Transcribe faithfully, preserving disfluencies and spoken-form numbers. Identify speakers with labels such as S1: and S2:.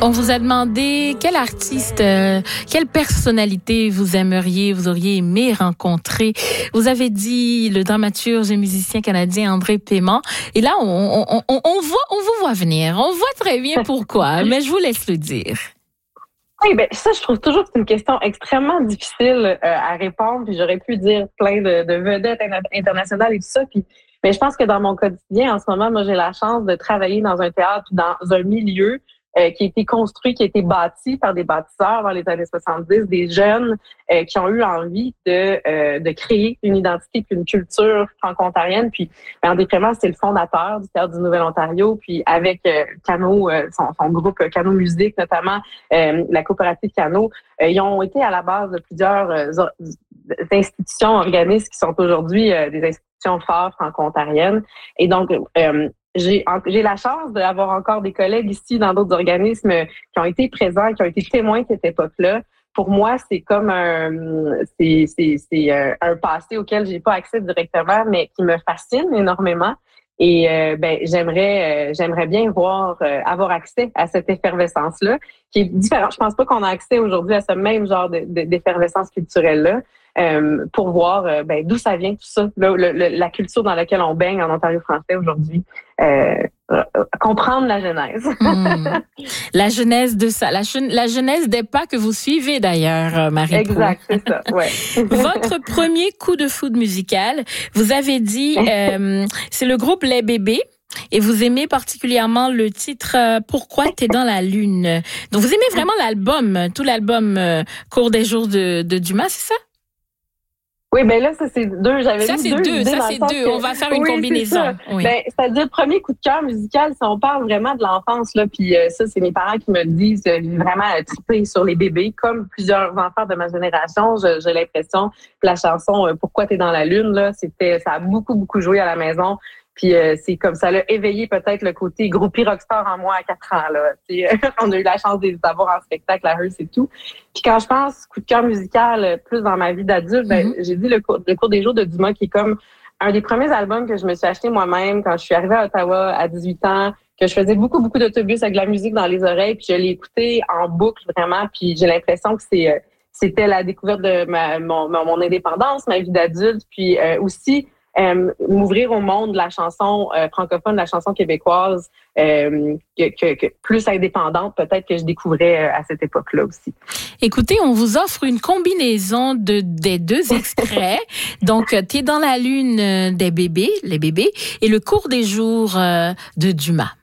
S1: On vous a demandé quel artiste, euh, quelle personnalité vous aimeriez, vous auriez aimé rencontrer. Vous avez dit le dramaturge et musicien canadien André Paiement. Et là, on, on, on, on, voit, on vous voit venir. On voit très bien pourquoi, mais je vous laisse le dire.
S2: Oui, ben ça, je trouve toujours que c'est une question extrêmement difficile euh, à répondre. Puis j'aurais pu dire plein de, de vedettes internationales et tout ça. Puis, mais je pense que dans mon quotidien, en ce moment, moi, j'ai la chance de travailler dans un théâtre, dans un milieu euh, qui a été construit, qui a été bâti par des bâtisseurs dans les années soixante-dix, des jeunes euh, qui ont eu envie de euh, de créer une identité puis une culture franco-ontarienne. Puis André Paiement, c'est le fondateur du Théâtre du Nouvel-Ontario. Puis avec euh, Cano, euh, son, son groupe Cano Musique, notamment euh, la coopérative Cano, euh, ils ont été à la base de plusieurs euh, institutions, organismes qui sont aujourd'hui euh, des institutions fortes franco-ontariennes. Et donc, euh, J'ai, j'ai la chance d'avoir encore des collègues ici dans d'autres organismes qui ont été présents, qui ont été témoins de cette époque-là. Pour moi, c'est comme un, c'est, c'est, c'est un passé auquel j'ai pas accès directement, mais qui me fascine énormément. Et euh, ben, j'aimerais, euh, j'aimerais bien voir, euh, avoir accès à cette effervescence-là, qui est différente. Je pense pas qu'on a accès aujourd'hui à ce même genre de, de, d'effervescence culturelle-là. Euh, pour voir euh, ben, d'où ça vient tout ça, le, le, la culture dans laquelle on baigne en Ontario français aujourd'hui, euh, euh, comprendre la genèse.
S1: mmh. La genèse de ça, la, la genèse des pas que vous suivez d'ailleurs, Marie.
S2: Exact, c'est ça, ouais.
S1: Votre premier coup de foudre musical, vous avez dit, euh, c'est le groupe Les Bébés. Et vous aimez particulièrement le titre euh, « Pourquoi t'es dans la lune ». Donc, vous aimez vraiment l'album, tout l'album euh, « Cours des jours de, de Dumas », c'est ça?
S2: Oui, ben là, ça, c'est deux. J'avais
S1: ça,
S2: mis
S1: c'est
S2: deux.
S1: deux. Ça, c'est deux.
S2: Que...
S1: On va faire une
S2: oui,
S1: combinaison.
S2: C'est
S1: oui.
S2: ben, c'est-à-dire, premier coup de cœur musical, si on parle vraiment de l'enfance, là, puis euh, ça, c'est mes parents qui me le disent, euh, vraiment euh, triper sur les bébés. Comme plusieurs enfants de ma génération, je, j'ai l'impression que la chanson euh, « Pourquoi t'es dans la lune », là, c'était, ça a beaucoup, beaucoup joué à la maison. Puis euh, c'est comme ça l'a éveillé peut-être le côté groupie rockstar en moi à quatre ans. Là. On a eu la chance de les avoir en spectacle à Hearst et tout. Puis quand je pense coup de cœur musical plus dans ma vie d'adulte, ben, mm-hmm. j'ai dit le cours, le cours des jours de Dumas qui est comme un des premiers albums que je me suis acheté moi-même quand je suis arrivée à Ottawa à dix-huit ans, que je faisais beaucoup, beaucoup d'autobus avec de la musique dans les oreilles, puis je l'ai écouté en boucle vraiment, puis j'ai l'impression que c'est c'était la découverte de ma, mon, mon indépendance, ma vie d'adulte, puis euh, aussi Euh, m'ouvrir au monde de la chanson euh, francophone, de la chanson québécoise, euh, que, que, que plus indépendante peut-être que je découvrais euh, à cette époque-là aussi.
S1: Écoutez, on vous offre une combinaison de des deux extraits. Donc, T'es dans la lune des bébés, les bébés, et le cours des jours euh, de Dumas.